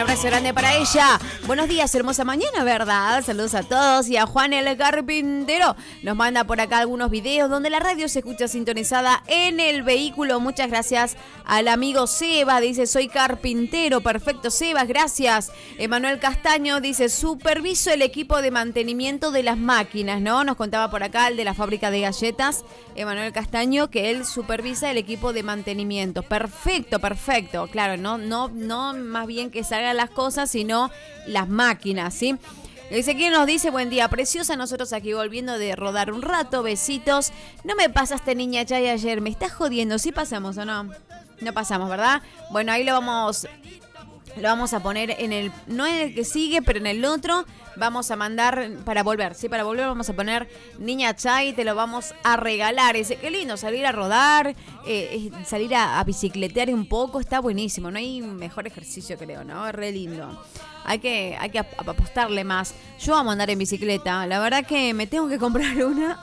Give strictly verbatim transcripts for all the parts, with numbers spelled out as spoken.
abrazo grande para ella. Buenos días, hermosa mañana, ¿verdad? Saludos a todos. Y a Juan el Carpintero nos manda por acá algunos videos donde la radio se escucha sintonizada en el vehículo. Muchas gracias al amigo Seba. Dice, soy carpintero. Perfecto, Sebas, gracias. Emanuel Castaño dice, superviso el equipo de mantenimiento de las máquinas, ¿no? Nos contaba por acá el de la fábrica de galletas, Emanuel Castaño, que él supervisa el equipo de mantenimiento. Perfecto, perfecto. Claro, no, no, no más bien que salgan las cosas, sino las máquinas, ¿sí? Ezequiel nos dice, buen día, preciosa, nosotros aquí volviendo de rodar un rato, besitos. No me pasaste, niña Chay, ayer, me estás jodiendo, ¿sí pasamos o no? No pasamos, ¿verdad? Bueno, ahí lo vamos... Lo vamos a poner en el, no en el que sigue, pero en el otro vamos a mandar para volver, sí, para volver vamos a poner Niña Chay, te lo vamos a regalar. Ese, qué lindo, salir a rodar, eh, salir a, a bicicletear un poco, está buenísimo, no hay mejor ejercicio, creo, ¿no? Es re lindo. Hay que, hay que apostarle más. Yo amo andar en bicicleta, la verdad que me tengo que comprar una,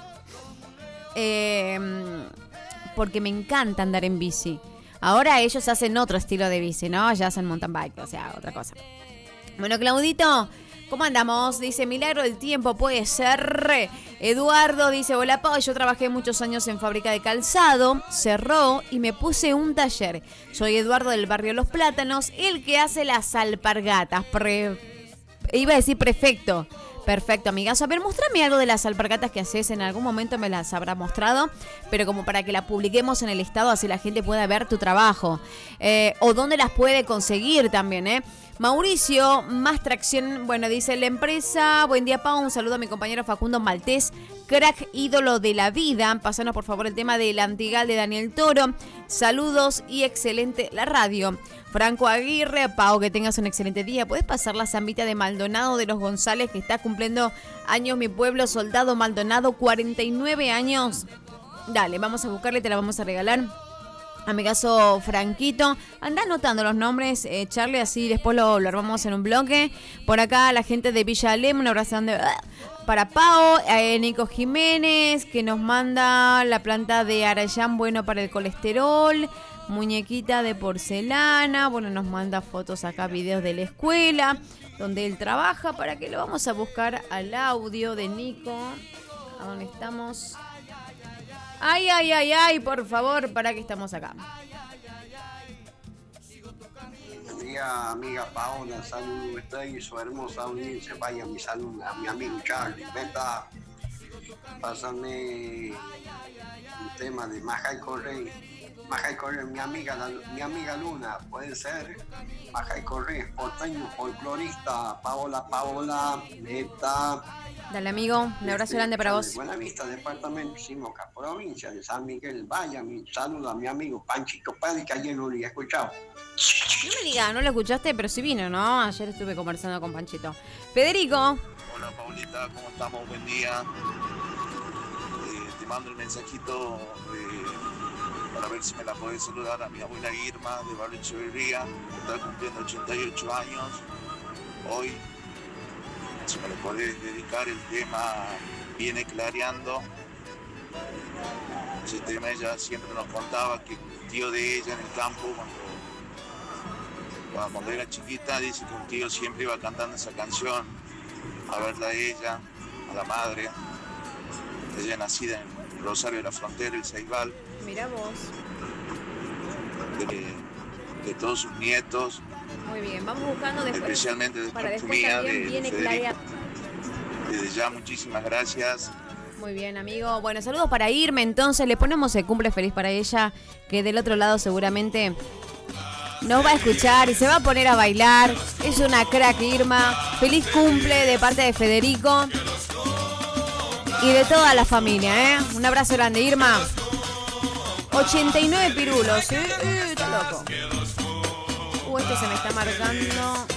eh, porque me encanta andar en bici. Ahora ellos hacen otro estilo de bici, ¿no? Ya hacen mountain bike, o sea, otra cosa. Bueno, Claudito, ¿cómo andamos? Dice, milagro del tiempo, puede ser. Eduardo dice, hola, Pau, yo trabajé muchos años en fábrica de calzado, cerró y me puse un taller. Soy Eduardo del barrio Los Plátanos, el que hace las alpargatas. Pre... Iba a decir prefecto. Perfecto, amigazo. A ver, mostrame algo de las alpargatas que haces. En algún momento me las habrá mostrado, pero como para que la publiquemos en el estado, así la gente pueda ver tu trabajo. Eh, o dónde las puede conseguir también, ¿eh? Mauricio, más tracción. Bueno, dice la empresa. Buen día, Pau. Un saludo a mi compañero Facundo Maltés, crack ídolo de la vida. Pasanos, por favor, el tema del Antigal de Daniel Toro. Saludos y excelente la radio. Franco Aguirre, Pau, que tengas un excelente día. ¿Puedes pasar la zambita de Maldonado de los González, que está cumpliendo años mi pueblo, Soldado Maldonado, cuarenta y nueve años? Dale, vamos a buscarle, te la vamos a regalar. Amigazo Franquito, anda anotando los nombres, eh, Charlie, así después lo, lo armamos en un bloque. Por acá la gente de Villa Alem, un abrazo de, uh, para Pau, eh, Nico Jiménez, que nos manda la planta de Arayán, bueno para el colesterol. Muñequita de porcelana, bueno, nos manda fotos acá, videos de la escuela donde él trabaja, para que lo vamos a buscar al audio de Nico. ¿A dónde estamos? Ay, ay, ay, ay, por favor, para que estamos acá. Buen día, amiga Paola, saludos, usted y su hermosa audiencia. Vaya mi salud a mi amigo Charlie. Venta, pásame un tema de Majay Correa. Majay Correa, mi amiga, la, mi amiga Luna, puede ser. Majay Correa, porteño, folclorista. Paola, Paola, neta. Dale, amigo, un abrazo este, grande para vos. Buena Vista, departamento Simoca, provincia de San Miguel. Vaya, mi saludo a mi amigo Panchito Padi, que ayer no lo había escuchado. No me digas, no lo escuchaste, pero sí vino, ¿no? Ayer estuve conversando con Panchito. Federico. Hola, Paulita, ¿cómo estamos? Buen día. Eh, te mando el mensajito de, para ver si me la podés saludar a mi abuela Irma de Barrio Echeverría, que está cumpliendo ochenta y ocho años hoy. Si me le podés dedicar el tema Viene Clareando. Ese tema ella siempre nos contaba que un tío de ella en el campo, cuando, cuando era chiquita, dice que un tío siempre iba cantando esa canción a verla a ella, a la madre. Ella nacida en Rosario de la Frontera, el Ceibal. Mira vos. De, de todos sus nietos. Muy bien, vamos buscando después. Especialmente de para después después mía, también de, viene de Federico. Clarea. Desde ya, muchísimas gracias. Muy bien, amigo. Bueno, saludos para Irma. Entonces le ponemos el cumple feliz para ella, que del otro lado seguramente nos va a escuchar y se va a poner a bailar. Es una crack, Irma. Feliz cumple de parte de Federico y de toda la familia, ¿eh? Un abrazo grande, Irma. ochenta y nueve pirulos, ¿eh? eh está loco. Uh, esto se me está marcando.